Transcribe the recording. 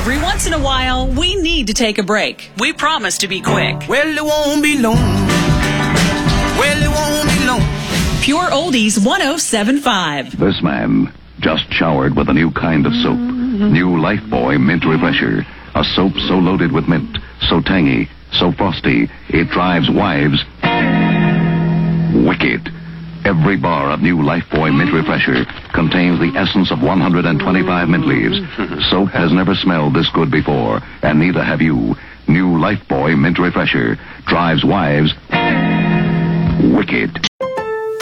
Every once in a while, we need to take a break. We promise to be quick. Well, it won't be long. Well, it won't be long. Pure Oldies 107.5. This man just showered with a new kind of soap. New Lifebuoy Mint Refresher. A soap so loaded with mint, so tangy, so frosty, it drives wives wicked. Every bar of new Lifebuoy Mint Refresher contains the essence of 125 mint leaves. Soap has never smelled this good before, and neither have you. New Lifebuoy Mint Refresher drives wives wicked.